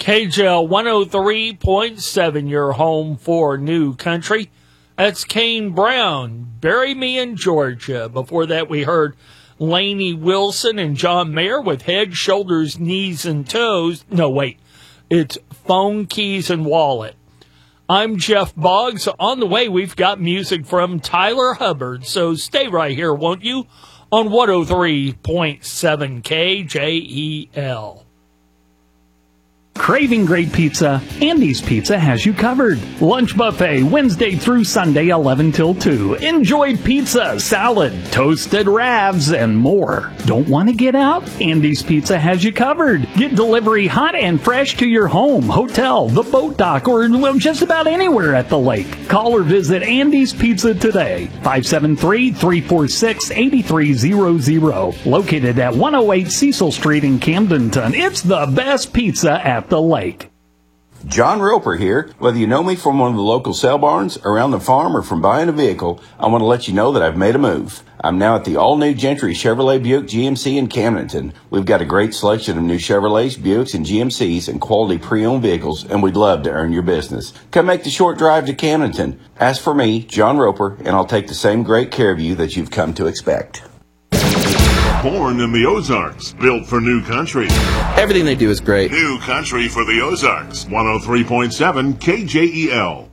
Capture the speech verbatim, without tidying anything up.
K J L one oh three point seven, your home for New Country. That's Kane Brown, Bury Me in Georgia. Before that, we heard Lainey Wilson and John Mayer with Head, Shoulders, Knees, and Toes. No, wait. It's Phone, Keys, and Wallet. I'm Jeff Boggs. On the way, we've got music from Tyler Hubbard. So stay right here, won't you? On one oh three point seven K J E L. Craving great pizza? Andy's Pizza has you covered. Lunch buffet Wednesday through Sunday, eleven till two. Enjoy pizza, salad, toasted ravs, and more. Don't want to get out? Andy's Pizza has you covered. Get delivery hot and fresh to your home, hotel, the boat dock, or well, just about anywhere at the lake. Call or visit Andy's Pizza today. five seven three, three four six, eight three zero zero. Located at one oh eight Cecil Street in Camdenton. It's the best pizza at the lake. John Roper here. Whether you know me from one of the local sale barns, around the farm, or from buying a vehicle, I want to let you know that I've made a move. I'm now at the all-new Gentry Chevrolet Buick G M C in Camdenton. We've got a great selection of new Chevrolets, Buicks, and G M Cs and quality pre-owned vehicles, and we'd love to earn your business. Come make the short drive to Camdenton. Ask for me, John Roper, and I'll take the same great care of you that you've come to expect. Born in the Ozarks, built for New Country. Everything they do is great. New Country for the Ozarks. one oh three point seven K J E L.